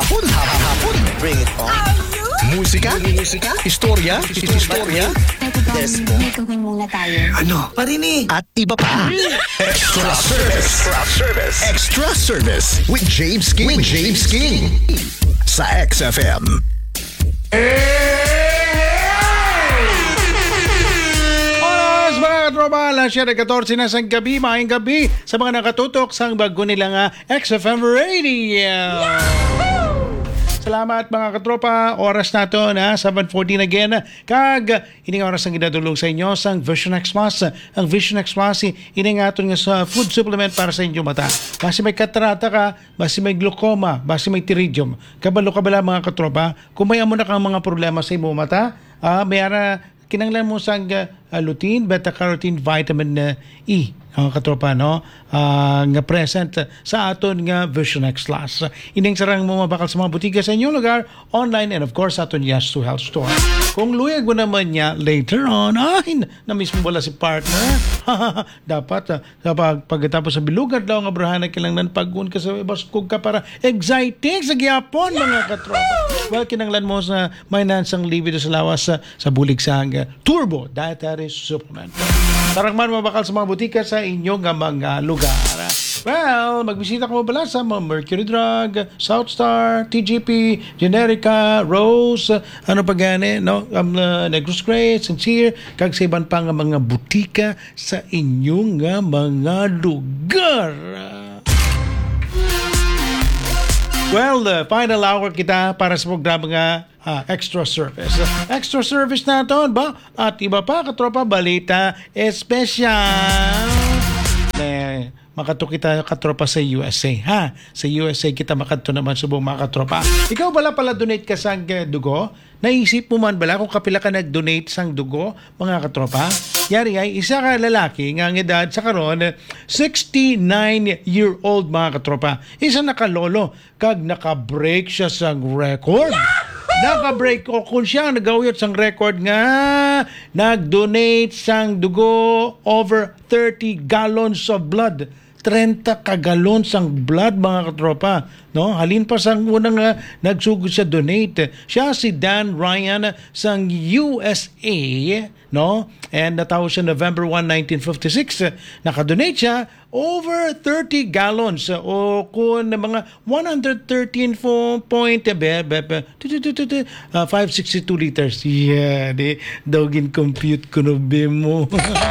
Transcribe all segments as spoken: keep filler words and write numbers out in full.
hapon, hapon, hapon. Bring it on. Musika, musika, istorya, istorya, There's Pwede may gawin muna tayo. Ano? Parinig. at iba pa. Extra service, extra service, extra service with James King, with James King sa X F M. Oras mga katropa, alas siyete fourteen na sa gabi, maayong gabi sa mga nakatutok sa bago nilang uh, X F M Radio. Salamat mga katropa, oras na to na seven fourteen again. Kag, ini nga oras ang ginadulong sa inyo sa Vision X Plus. Ang Vision X Plus, ini nga ito nga sa food supplement para sa inyong mata. Basi may katarata ka, basi may glaucoma, basi may pterygium. Kabalo ka bala mga katropa, kung may amo na kang mga problema sa imong mata, ah, may ara, kinanglan mo sa uh, lutein, beta-carotene, vitamin uh, E. Ang katropa, no? Uh, nga present uh, sa aton nga Vision X Plus. Ining sarang mo mabakal sa mga butika sa inyong lugar, online, and of course, aton Yes to Health Store. Kung luyag mo naman niya later on, ay, na mismo wala si partner. Dapat, uh, kapag pagkatapos sa bilugan daw, nga brahanan kinanglan pag-un ka sa baskog ka para exciting sa gyapon, mga katropa. Well, kinanglan mo sa maynansang libido sa lawas sa, sa bulig sa uh, Turbo Dietary Supplement. Tarang man mabakal sa mga butika sa inyong nga mga lugar. Well, magbisita ko pala sa mga Mercury Drug, Southstar, T G P, Generica, Rose, ano pa gani, no? Um, uh, Negros Gray, Sincere, kag sa iban pa nga mga butika sa inyong nga mga lugar. Well, the final hour kita para sa programa nga uh, Extra Service. Extra Service na ito, ba? At iba pa, katropa, balita espesyal. Eh, makato kita katropa sa U S A, ha? Sa U S A kita makato naman subong mga katropa. Ikaw bala pala donate ka sang uh, dugo? Naisip mo man bala kung kapila ka nag-donate sang dugo, mga katropa? Yari ay isa ka lalaki nga ang edad sa karon sixty-nine-year-old mga katropa. Isa nakalolo kag naka-break siya sang record. Naka-break o kung siya nagawiyot sang record nga nag-donate sang dugo over thirty gallons of blood. thirty ka galon sang blood mga katropa, no? Halin pa sang unang uh, nagsugod sa donate. Siya si Dan Ryan sang U S A, no? And natawo siya November first, nineteen fifty-six. Nakadonate siya over thirty gallons o kung mga one hundred thirteen point five sixty-two liters. Yeah, di dogin compute ko no mo.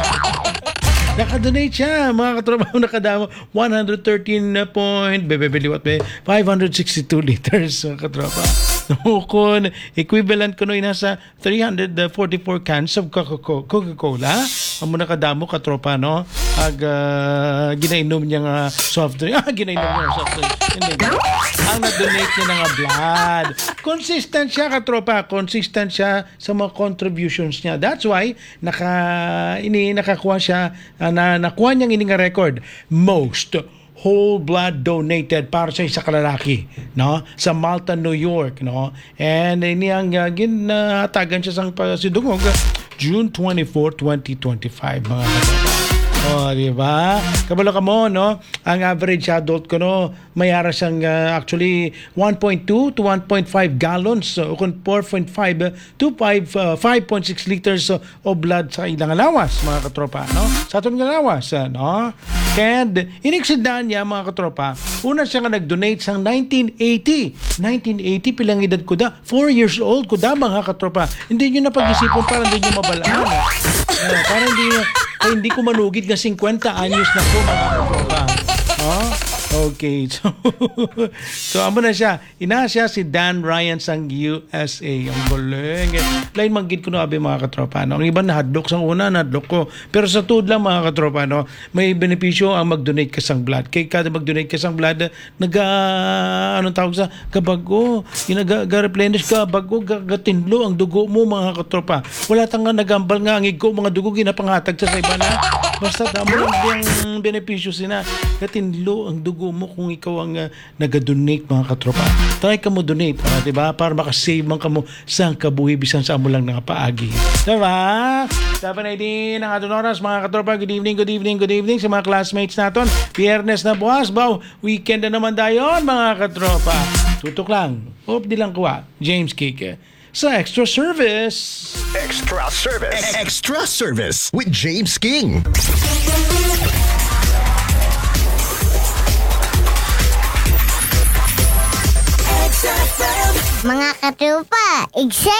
Nakadonate siya, mga katrabaho, nakadamo one hundred thirteen point five sixty-two liters, mga katrabaho. No, kung equivalent ko no nasa three hundred forty-four cans of Coca-Cola, ang muna kadamo katropa, no? Ag uh, ginainom niya nga soft drink. Ah, ginainom niya nga soft drink. Hindi. Ang na-donate niya nga blood. Consistent siya katropa, consistent siya sa mga contributions niya. That's why naka ini nakakuha siya uh, na nakuha niya ini nga record. Most whole blood donated para sa isa kalalaki, no, sa Malta, New York, no, and ini ang uh, ginatagan siya sang pasidungog June twenty-fourth, twenty twenty-five, mga kapatid. Oh, di ba? Kabalo ka mo, no? Ang average adult ko, no, may ara siyang uh, actually one point two to one point five gallons o kung four point five to five point six liters uh, of blood sa ilang alawas, mga katropa, no? Sa atong alawas, uh, no? And iniksidaan niya, mga katropa, una siya nga nag-donate sa nineteen eighty. nineteen eighty, pilang edad ko da? four years old ko da, mga katropa. Hindi nyo na pag-isipon para hindi nyo mabalaan. Uh, para hindi ay, hindi ko manugid na fifty anyos na po, mga katropa. Oh? Okay. So, so amo na siya. Ina siya si Dan Ryan sang U S A. Ang galing. Lain manggid ko na abi, mga katropa, no? Ang iba na hadlok sang una, hadlok ko. Pero sa tuod lang, mga katropa, no, may benepisyo ang mag-donate ka sang blood. Kay kada mag-donate ka sang blood, naga anong tawag sa kabago, inaga-replenish ka bago gatinlo ang dugo mo, mga katropa. Wala tang nga nagambal nga ang igo, mga dugo ginapangatag sa iba na. Basta damo lang yung benepisyo sina. Gatinlo ang dugo mo kung ikaw ang uh, nag-donate, mga katropa. Try ka mo donate, uh, diba? Para makasave man ka mo sa kabuhi bisan sa amo lang nakapaagi. Diba? Sabi na din ang atong oras, mga katropa. Good evening, good evening, good evening sa mga classmates naton. Biyernes na bukas, baw. Weekend na naman dayon, mga katropa. Tutok lang. Hope di lang kuha. James King sa Extra Service. Extra service. Extra service with James King. Mga katupa, excited!